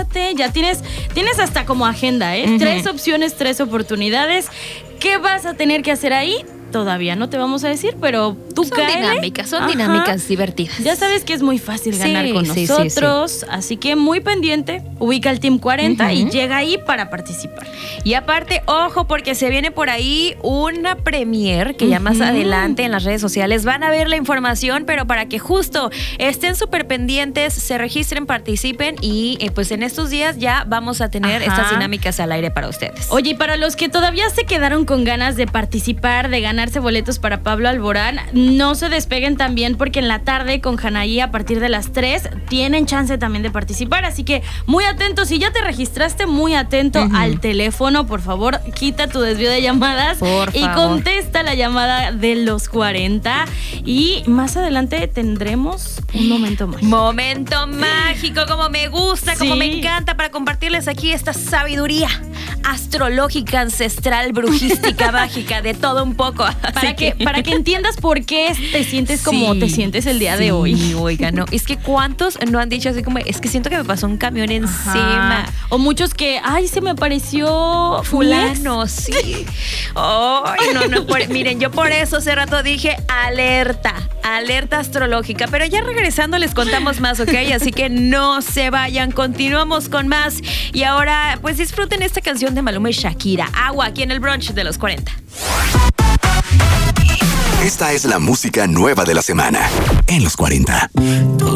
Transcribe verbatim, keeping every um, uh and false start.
lánzate, ya tienes, tienes hasta como agenda, ¿eh? Uh-huh. Tres opciones, tres oportunidades. ¿Qué vas a tener que hacer ahí? Todavía no te vamos a decir, pero tú son cáele. dinámicas, son Ajá. dinámicas divertidas. Ya sabes que es muy fácil ganar sí, con sí, nosotros, sí, sí. así que muy pendiente, ubica el Team cuarenta uh-huh. y llega ahí para participar. Y aparte, ojo, porque se viene por ahí una premier que uh-huh. ya más adelante en las redes sociales van a ver la información, pero para que justo estén súper pendientes, se registren, participen y eh, pues en estos días ya vamos a tener Ajá. estas dinámicas al aire para ustedes. Oye, y para los que todavía se quedaron con ganas de participar, de ganar boletos para Pablo Alborán, no se despeguen también porque en la tarde con Janaí a partir de las tres tienen chance también de participar, así que muy atentos, si ya te registraste, muy atento uh-huh. al teléfono, por favor, quita tu desvío de llamadas por y favor. contesta la llamada de los cuarenta y más adelante tendremos un momento mágico. Momento mágico, como me gusta, sí. como me encanta, para compartirles aquí esta sabiduría astrológica, ancestral, brujística, mágica, de todo un poco. Para que, para que entiendas por qué te sientes sí, como te sientes el día sí, de hoy. Oiga, no, es que cuántos no han dicho así como, es que siento que me pasó un camión encima. Ajá. O muchos que, ay, se me apareció fulano, sí. Ay, no, no, por, miren, yo por eso hace rato dije alerta, alerta astrológica, pero ya regresando les contamos más, ¿ok? Así que no se vayan, continuamos con más. Y ahora, pues disfruten esta canción de Maluma y Shakira, Agua, aquí en el brunch de los cuarenta. Esta es la música nueva de la semana en los cuarenta.